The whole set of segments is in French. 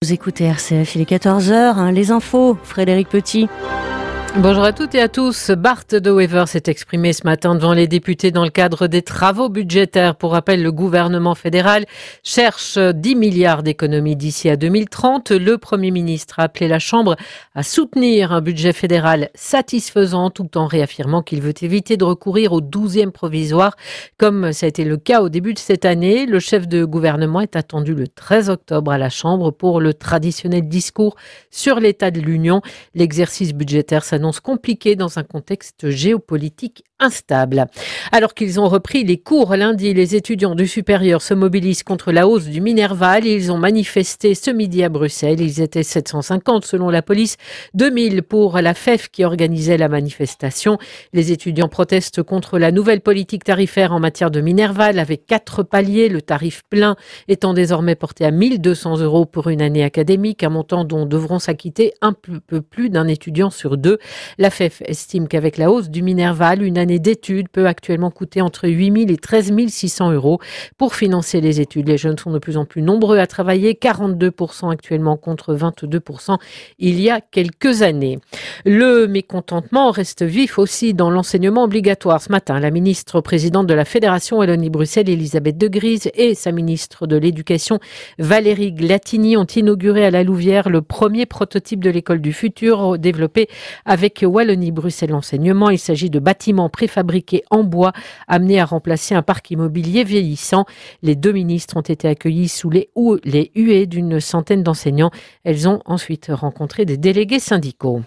Vous écoutez RCF, il est 14h, les infos, Frédéric Petit. Bonjour à toutes et à tous. Bart De Wever s'est exprimé ce matin devant les députés dans le cadre des travaux budgétaires. Pour rappel, le gouvernement fédéral cherche 10 milliards d'économies d'ici à 2030. Le Premier ministre a appelé la Chambre à soutenir un budget fédéral satisfaisant tout en réaffirmant qu'il veut éviter de recourir au 12e provisoire comme ça a été le cas au début de cette année. Le chef de gouvernement est attendu le 13 octobre à la Chambre pour le traditionnel discours sur l'état de l'Union. L'exercice budgétaire s'annonce compliqué dans un contexte géopolitique instable. Alors qu'ils ont repris les cours lundi, les étudiants du supérieur se mobilisent contre la hausse du Minerval. Ils ont manifesté ce midi à Bruxelles. Ils étaient 750 selon la police, 2000 pour la FEF qui organisait la manifestation. Les étudiants protestent contre la nouvelle politique tarifaire en matière de Minerval avec 4 paliers, le tarif plein étant désormais porté à 1 200 € pour une année académique, un montant dont devront s'acquitter un peu plus d'un étudiant sur 2. La FEF estime qu'avec la hausse du Minerval, une année d'études peut actuellement coûter entre 8 000 et 13 600 €. Pour financer les études, les jeunes sont de plus en plus nombreux à travailler, 42% actuellement contre 22% il y a quelques années. Le mécontentement reste vif aussi dans l'enseignement obligatoire. Ce matin, la ministre présidente de la Fédération Wallonie-Bruxelles, Elisabeth De Gries, et sa ministre de l'Éducation, Valérie Glatini, ont inauguré à la Louvière le premier prototype de l'école du futur développé avec Wallonie-Bruxelles Enseignement. Il s'agit de bâtiments préfabriqués en bois amenés à remplacer un parc immobilier vieillissant. Les deux ministres ont été accueillis sous les huées d'une centaine d'enseignants. Elles ont ensuite rencontré des délégués syndicaux.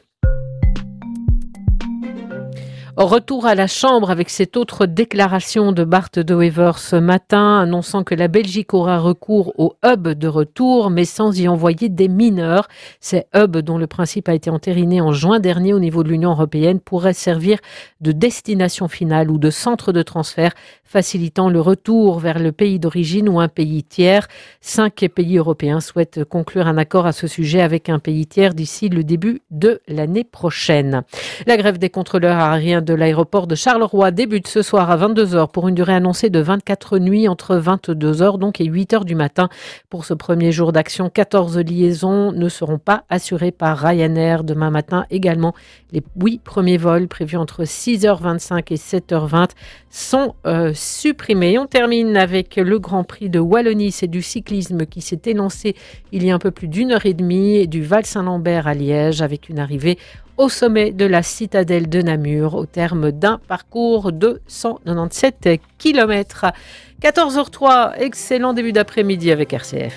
Retour à la Chambre avec cette autre déclaration de Bart De Wever ce matin, annonçant que la Belgique aura recours au hub de retour, mais sans y envoyer des mineurs. Ces hubs, dont le principe a été entériné en juin dernier au niveau de l'Union européenne, pourraient servir de destination finale ou de centre de transfert, facilitant le retour vers le pays d'origine ou un pays tiers. 5 pays européens souhaitent conclure un accord à ce sujet avec un pays tiers d'ici le début de l'année prochaine. La grève des contrôleurs aériens de l'aéroport de Charleroi débute ce soir à 22h pour une durée annoncée de 24 nuits entre 22h donc et 8h du matin. Pour ce premier jour d'action, 14 liaisons ne seront pas assurées par Ryanair. Demain matin également, les 8 premiers vols prévus entre 6h25 et 7h20 sont supprimés. On termine avec le Grand Prix de Wallonie. C'est du cyclisme qui s'est élancé il y a un peu plus d'une heure et demie du Val Saint-Lambert à Liège avec une arrivée au sommet de la citadelle de Namur, au terme d'un parcours de 197 km. 14h03, excellent début d'après-midi avec RCF.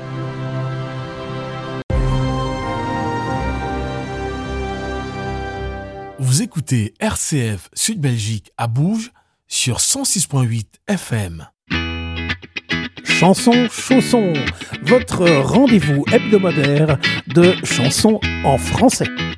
Vous écoutez RCF Sud-Belgique à Bouge sur 106.8 FM. Chanson Chausson, votre rendez-vous hebdomadaire de chansons en français.